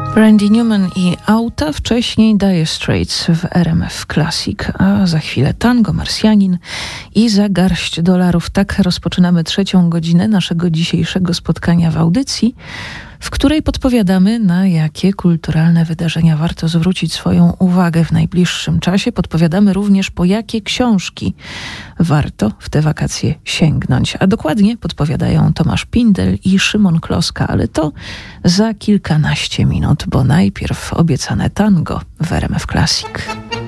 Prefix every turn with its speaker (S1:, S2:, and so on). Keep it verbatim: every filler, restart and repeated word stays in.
S1: Randy Newman i Auta, wcześniej Dire Straits w R M F Classic, a za chwilę tango, Marsjanin i za garść dolarów. Tak rozpoczynamy trzecią godzinę naszego dzisiejszego spotkania w audycji, w której podpowiadamy, na jakie kulturalne wydarzenia warto zwrócić swoją uwagę w najbliższym czasie. Podpowiadamy również, po jakie książki warto w te wakacje sięgnąć. A dokładnie podpowiadają Tomasz Pindel i Szymon Kloska, ale to za kilkanaście minut, bo najpierw obiecane tango w R M F Classic.